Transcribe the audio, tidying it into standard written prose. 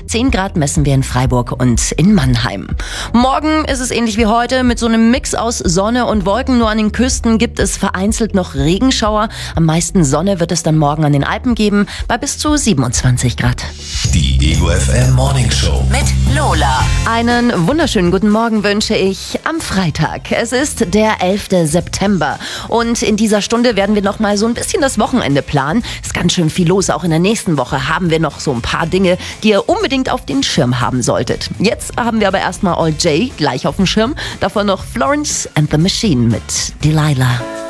10 Grad messen wir in Freiburg und in Mannheim. Morgen ist es ähnlich wie heute mit so einem Mix aus Sonne und Wolken. Nur an den Küsten gibt es vereinzelt noch Regenschauer. Am meisten Sonne wird es dann morgen an den Alpen geben, bei bis zu 27 Grad. Die Ego FM Morning Show Mit Lola. Einen wunderschönen guten Morgen wünsche ich am Freitag. Es ist der 11. September und in dieser Stunde werden wir noch mal so ein bisschen das Wochenende planen. Ist ganz schön viel los. Auch in der nächsten Woche haben wir noch so ein paar Dinge, die ihr unbedingt auf den Schirm haben solltet. Jetzt haben wir aber erstmal All J gleich auf dem Schirm. Davon noch Florence and the Machine mit Delilah.